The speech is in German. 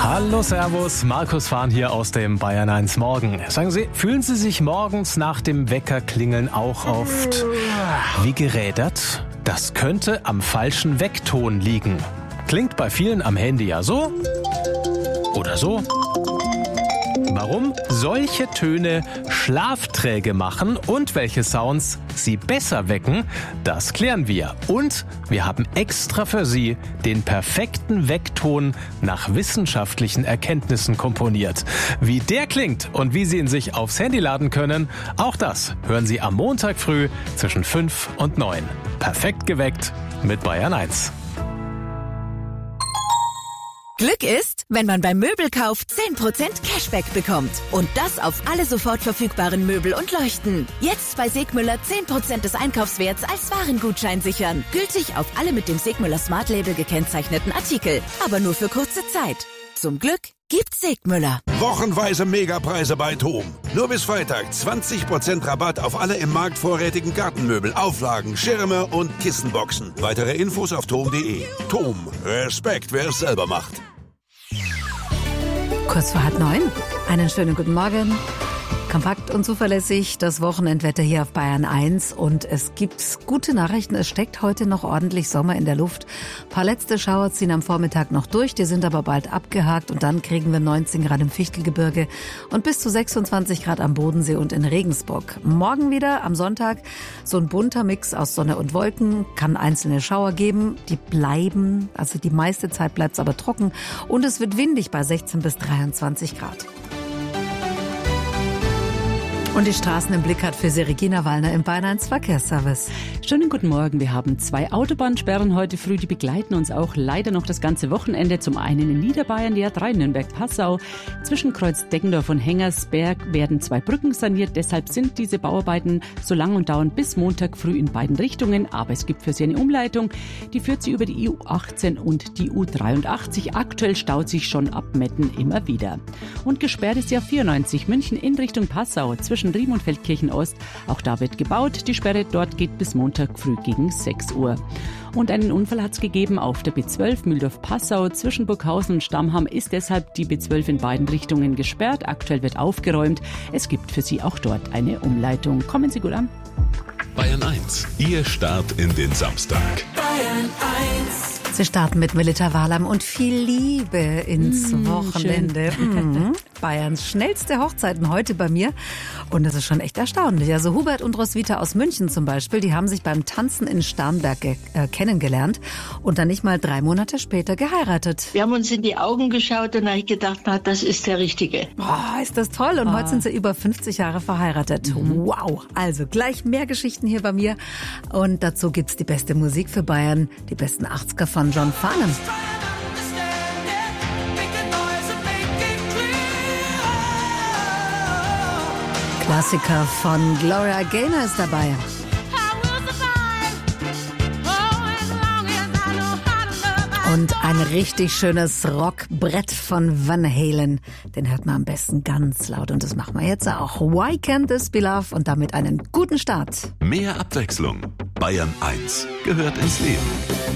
Hallo, Servus, Markus Fahn hier aus dem Bayern 1 Morgen. Sagen Sie, fühlen Sie sich morgens nach dem Weckerklingeln auch oft wie gerädert? Das könnte am falschen Weckton liegen. Klingt bei vielen am Handy ja so oder so. Warum solche Töne schlafträge machen und welche Sounds sie besser wecken, das klären wir. Und wir haben extra für Sie den perfekten Weckton nach wissenschaftlichen Erkenntnissen komponiert. Wie der klingt und wie Sie ihn sich aufs Handy laden können, auch das hören Sie am Montag früh zwischen 5 und 9. Perfekt geweckt mit Bayern 1. Glück ist, wenn man beim Möbelkauf 10% Cashback bekommt. Und das auf alle sofort verfügbaren Möbel und Leuchten. Jetzt bei Segmüller 10% des Einkaufswerts als Warengutschein sichern. Gültig auf alle mit dem Segmüller Smart Label gekennzeichneten Artikel. Aber nur für kurze Zeit. Zum Glück gibt's Segmüller. Wochenweise Megapreise bei TOM. Nur bis Freitag 20% Rabatt auf alle im Markt vorrätigen Gartenmöbel, Auflagen, Schirme und Kissenboxen. Weitere Infos auf tom.de. TOM. Respekt, wer es selber macht. Kurz vor 8:30. Einen schönen guten Morgen. Kompakt und zuverlässig das Wochenendwetter hier auf Bayern 1 und es gibt gute Nachrichten. Es steckt heute noch ordentlich Sommer in der Luft. Ein paar letzte Schauer ziehen am Vormittag noch durch, die sind aber bald abgehakt und dann kriegen wir 19 Grad im Fichtelgebirge und bis zu 26 Grad am Bodensee und in Regensburg. Morgen wieder am Sonntag so ein bunter Mix aus Sonne und Wolken, kann einzelne Schauer geben, die bleiben, also die meiste Zeit bleibt es aber trocken und es wird windig bei 16 bis 23 Grad. Und die Straßen im Blick hat für Sie Regina Wallner im Bayern 1 Verkehrsservice. Schönen guten Morgen. Wir haben 2 Autobahnsperren heute früh. Die begleiten uns auch leider noch das ganze Wochenende. Zum einen in Niederbayern, die A3 Nürnberg-Passau. Zwischen Kreuz Deggendorf und Hengersberg werden 2 Brücken saniert. Deshalb sind diese Bauarbeiten so lang und dauern bis Montag früh in beiden Richtungen. Aber es gibt für Sie eine Umleitung. Die führt Sie über die EU18 und die U83. Aktuell staut sich schon ab Metten immer wieder. Und gesperrt ist die A94 München in Richtung Passau zwischen Riem und Feldkirchen Ost. Auch da wird gebaut. Die Sperre dort geht bis Montag früh gegen 6 Uhr. Und einen Unfall hat es gegeben auf der B12 Mühldorf-Passau. Zwischen Burghausen und Stammham ist deshalb die B12 in beiden Richtungen gesperrt. Aktuell wird aufgeräumt. Es gibt für Sie auch dort eine Umleitung. Kommen Sie gut an. Bayern 1, Ihr Start in den Samstag. Bayern 1. Sie starten mit Melita Walam und viel Liebe ins Wochenende. Bayerns schnellste Hochzeiten heute bei mir. Und das ist schon echt erstaunlich. Also Hubert und Roswitha aus München zum Beispiel, die haben sich beim Tanzen in Starnberg kennengelernt und dann nicht mal 3 Monate später geheiratet. Wir haben uns in die Augen geschaut und da habe ich gedacht, na, das ist der Richtige. Oh, ist das toll. Und heute sind sie über 50 Jahre verheiratet. Wow. Also gleich mehr Geschichten hier bei mir. Und dazu gibt's die beste Musik für Bayern, die besten 80er von John Farnham. Klassiker von Gloria Gaynor ist dabei. Und ein richtig schönes Rockbrett von Van Halen. Den hört man am besten ganz laut und das machen wir jetzt auch. Why Can't This Be Love? Und damit einen guten Start. Mehr Abwechslung. Bayern 1 gehört ins Leben.